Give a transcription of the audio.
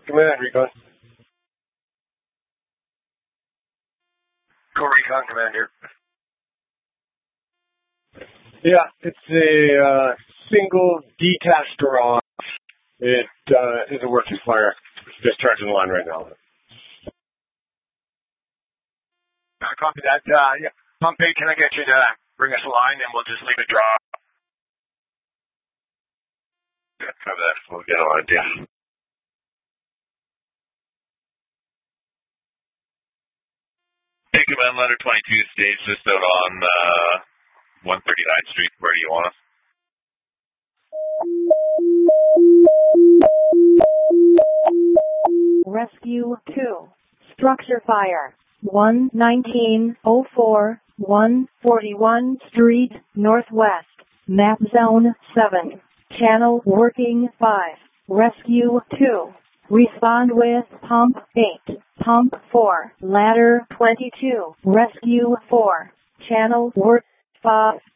Command, Recon. Go Recon, Command here. Yeah, it's a single detached garage. It isn't working fire. Just charging the line right now. Copy that. Yeah. Pump 8, can I get you to bring us a line and we'll just leave it draw? Yeah, copy that. We'll get on it, yeah. Hey, Command Letter 22, stage just out on 139th Street. Where do you want us? Rescue 2. Structure fire. 11904, 141 Street, Northwest. Map Zone 7. Channel working 5. Rescue 2. Respond with Pump 8. Pump 4. Ladder 22. Rescue 4. Channel work 5.